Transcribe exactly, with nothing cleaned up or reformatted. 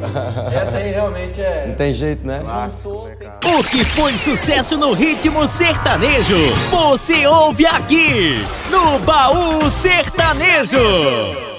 Essa aí realmente é... Não tem jeito, né? Juntou, tem que ser... O que foi sucesso no ritmo sertanejo, você ouve aqui no Baú Sertanejo.